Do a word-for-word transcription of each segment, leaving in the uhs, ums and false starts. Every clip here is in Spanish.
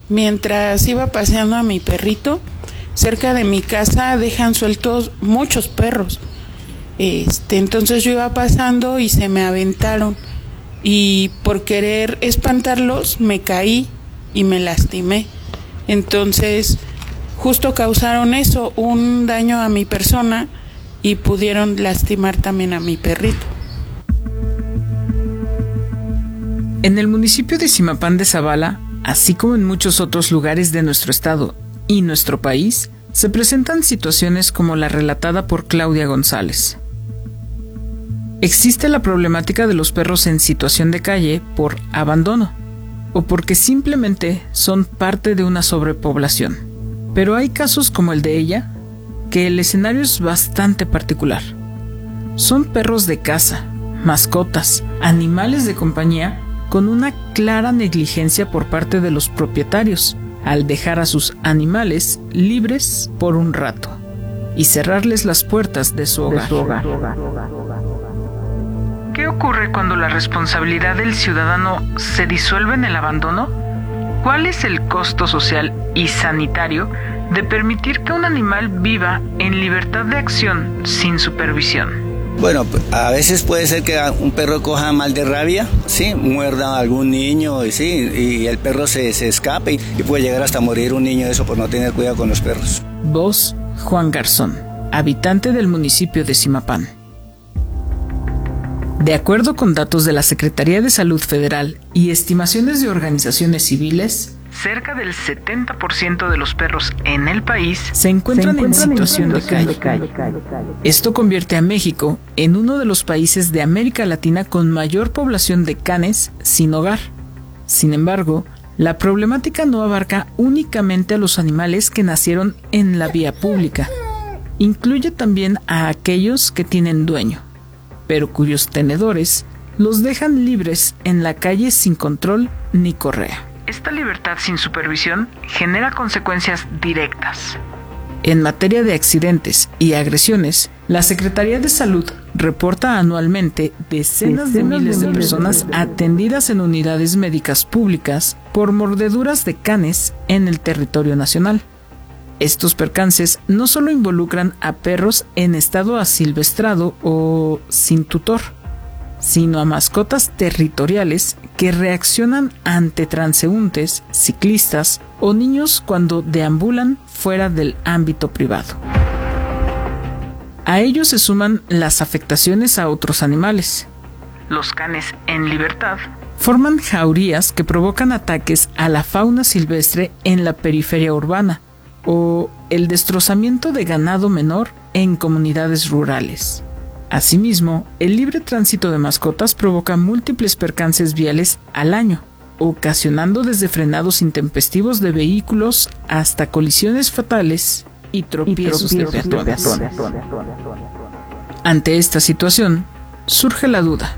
Mientras iba paseando a mi perrito, cerca de mi casa dejan sueltos muchos perros. Este, entonces yo iba pasando y se me aventaron. Y por querer espantarlos me caí y me lastimé. Entonces justo causaron eso, un daño a mi persona y pudieron lastimar también a mi perrito. En el municipio de Zimapán de Zavala, así como en muchos otros lugares de nuestro estado y nuestro país, se presentan situaciones como la relatada por Claudia González. Existe la problemática de los perros en situación de calle por abandono o porque simplemente son parte de una sobrepoblación. Pero hay casos como el de ella, que el escenario es bastante particular. Son perros de casa, mascotas, animales de compañía con una clara negligencia por parte de los propietarios al dejar a sus animales libres por un rato y cerrarles las puertas de su hogar. De su hogar. ¿Qué ocurre cuando la responsabilidad del ciudadano se disuelve en el abandono? ¿Cuál es el costo social y sanitario de permitir que un animal viva en libertad de acción sin supervisión? Bueno, a veces puede ser que un perro coja mal de rabia, sí, muerda a algún niño y sí, y el perro se, se escape y, y puede llegar hasta morir un niño de eso por no tener cuidado con los perros. Voz Juan Garzón, habitante del municipio de Zimapán. De acuerdo con datos de la Secretaría de Salud Federal y estimaciones de organizaciones civiles, cerca del setenta por ciento de los perros en el país se encuentran, se encuentran en situación, en situación de, calle. de calle. Esto convierte a México en uno de los países de América Latina con mayor población de canes sin hogar. Sin embargo, la problemática no abarca únicamente a los animales que nacieron en la vía pública. Incluye también a aquellos que tienen dueño, pero cuyos tenedores los dejan libres en la calle sin control ni correa. Esta libertad sin supervisión genera consecuencias directas. En materia de accidentes y agresiones, la Secretaría de Salud reporta anualmente decenas, decenas de miles de, de personas atendidas en unidades médicas públicas por mordeduras de canes en el territorio nacional. Estos percances no solo involucran a perros en estado asilvestrado o sin tutor, sino a mascotas territoriales que reaccionan ante transeúntes, ciclistas o niños cuando deambulan fuera del ámbito privado. A ello se suman las afectaciones a otros animales. Los canes en libertad forman jaurías que provocan ataques a la fauna silvestre en la periferia urbana, o el destrozamiento de ganado menor en comunidades rurales. Asimismo, el libre tránsito de mascotas provoca múltiples percances viales al año, ocasionando desde frenados intempestivos de vehículos hasta colisiones fatales y tropiezos, y tropiezos de peatones. De peatones. Ante esta situación, surge la duda.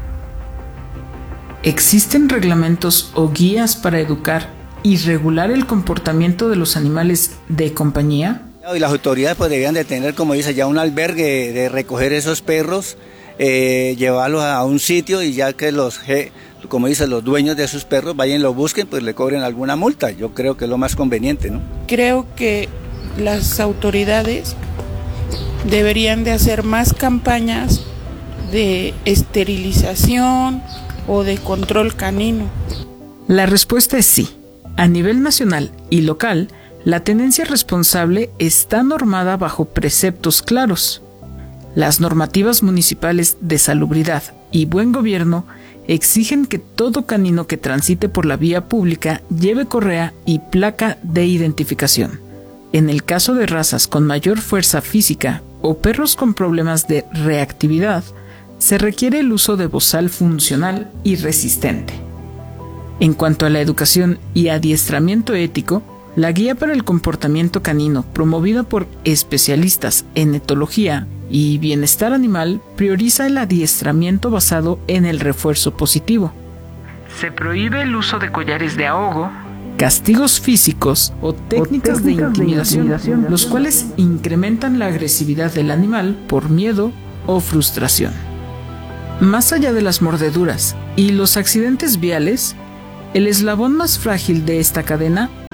¿Existen reglamentos o guías para educar y regular el comportamiento de los animales de compañía? Y las autoridades pues deberían de tener, como dice, ya un albergue de recoger esos perros, eh, llevarlos a un sitio y ya que los, como dice, los dueños de esos perros vayan y los busquen, pues le cobren alguna multa. Yo creo que es lo más conveniente, ¿no? Creo que las autoridades deberían de hacer más campañas de esterilización o de control canino. La respuesta es sí. A nivel nacional y local, la tenencia responsable está normada bajo preceptos claros. Las normativas municipales de salubridad y buen gobierno exigen que todo canino que transite por la vía pública lleve correa y placa de identificación. En el caso de razas con mayor fuerza física o perros con problemas de reactividad, se requiere el uso de bozal funcional y resistente. En cuanto a la educación y adiestramiento ético, la guía para el comportamiento canino, promovida por especialistas en etología y bienestar animal, prioriza el adiestramiento basado en el refuerzo positivo. Se prohíbe el uso de collares de ahogo, castigos físicos o técnicas, o técnicas de, intimidación, de intimidación, los cuales incrementan la agresividad del animal por miedo o frustración. Más allá de las mordeduras y los accidentes viales, el eslabón más frágil de esta cadena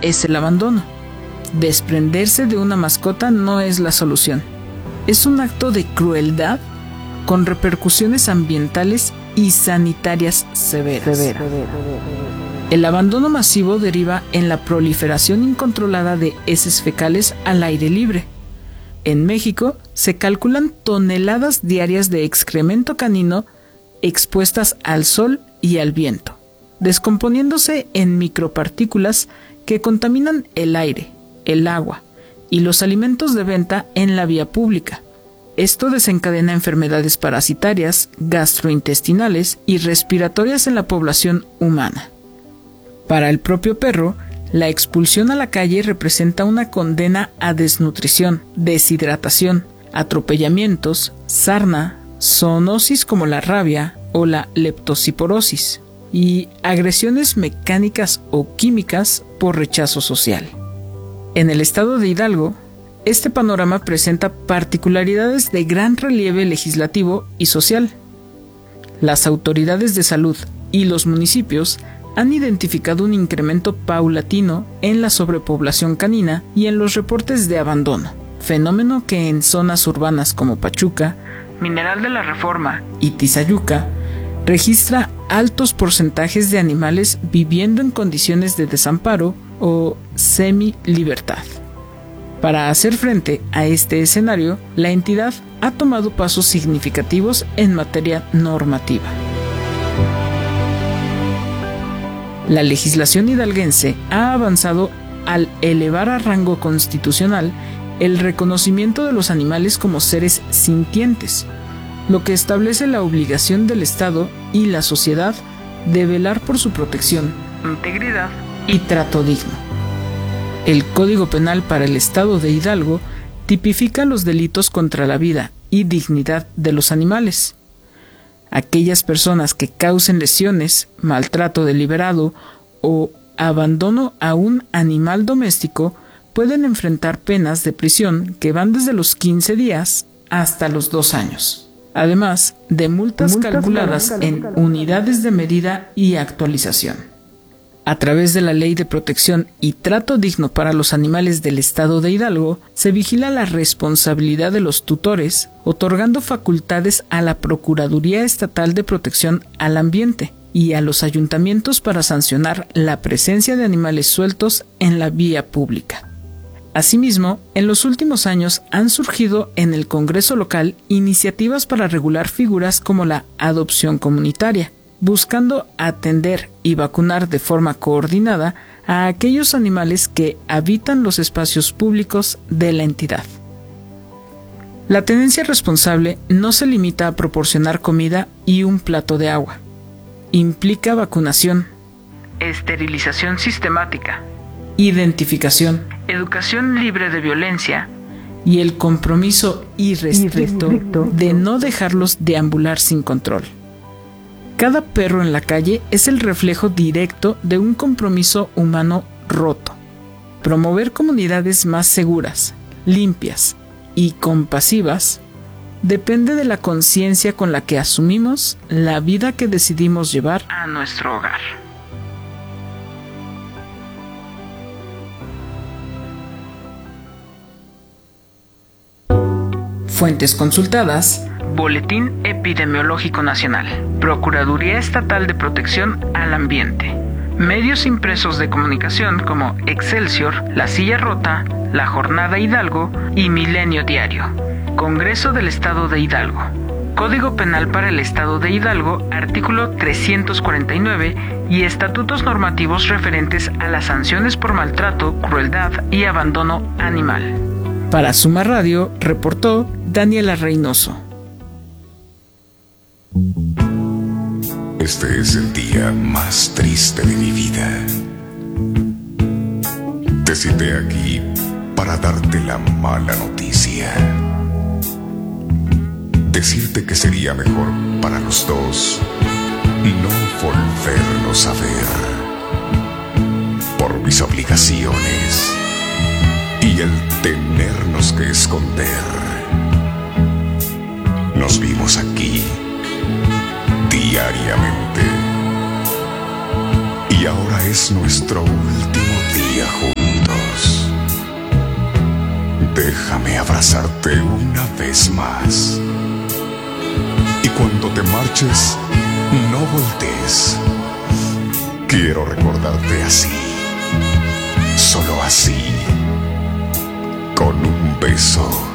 es el abandono. Desprenderse de una mascota no es la solución. Es un acto de crueldad con repercusiones ambientales y sanitarias severas. Severa. El abandono masivo deriva en la proliferación incontrolada de heces fecales al aire libre. En México se calculan toneladas diarias de excremento canino expuestas al sol y al viento, descomponiéndose en micropartículas que contaminan el aire, el agua y los alimentos de venta en la vía pública. Esto desencadena enfermedades parasitarias, gastrointestinales y respiratorias en la población humana. Para el propio perro, la expulsión a la calle representa una condena a desnutrición, deshidratación, atropellamientos, sarna, zoonosis como la rabia o la leptosporosis y agresiones mecánicas o químicas por rechazo social. En el estado de Hidalgo, este panorama presenta particularidades de gran relieve legislativo y social. Las autoridades de salud y los municipios han identificado un incremento paulatino en la sobrepoblación canina y en los reportes de abandono, fenómeno que en zonas urbanas como Pachuca, Mineral de la Reforma y Tizayuca registra altos porcentajes de animales viviendo en condiciones de desamparo o semi-libertad. Para hacer frente a este escenario, la entidad ha tomado pasos significativos en materia normativa. La legislación hidalguense ha avanzado al elevar a rango constitucional el reconocimiento de los animales como seres sintientes, lo que establece la obligación del Estado y la sociedad de velar por su protección, integridad y trato digno. El Código Penal para el Estado de Hidalgo tipifica los delitos contra la vida y dignidad de los animales. Aquellas personas que causen lesiones, maltrato deliberado o abandono a un animal doméstico pueden enfrentar penas de prisión que van desde los quince días hasta los dos años, además de multas, multas calculadas, calculadas en calculadas. unidades de medida y actualización. A través de la Ley de Protección y Trato Digno para los Animales del Estado de Hidalgo, se vigila la responsabilidad de los tutores, otorgando facultades a la Procuraduría Estatal de Protección al Ambiente y a los ayuntamientos para sancionar la presencia de animales sueltos en la vía pública. Asimismo, en los últimos años han surgido en el Congreso local iniciativas para regular figuras como la adopción comunitaria, buscando atender y vacunar de forma coordinada a aquellos animales que habitan los espacios públicos de la entidad. La tenencia responsable no se limita a proporcionar comida y un plato de agua. Implica vacunación, esterilización sistemática, identificación, educación libre de violencia y el compromiso irrestricto, irrestricto de no dejarlos deambular sin control. Cada perro en la calle es el reflejo directo de un compromiso humano roto. Promover comunidades más seguras, limpias y compasivas depende de la conciencia con la que asumimos la vida que decidimos llevar a nuestro hogar. Fuentes consultadas: Boletín Epidemiológico Nacional, Procuraduría Estatal de Protección al Ambiente, medios impresos de comunicación como Excelsior, La Silla Rota, La Jornada Hidalgo y Milenio Diario, Congreso del Estado de Hidalgo, Código Penal para el Estado de Hidalgo, artículo trescientos cuarenta y nueve y estatutos normativos referentes a las sanciones por maltrato, crueldad y abandono animal. Para Suma Radio, reportó Daniela Reynoso. Este es el día más triste de mi vida. Te cité aquí para darte la mala noticia. Decirte que sería mejor para los dos no volvernos a ver. Por mis obligaciones y el tenernos que esconder. Nos vimos aquí diariamente y ahora es nuestro último día juntos. Déjame abrazarte una vez más. Y cuando te marches, no voltees. Quiero recordarte así, solo así, con un beso.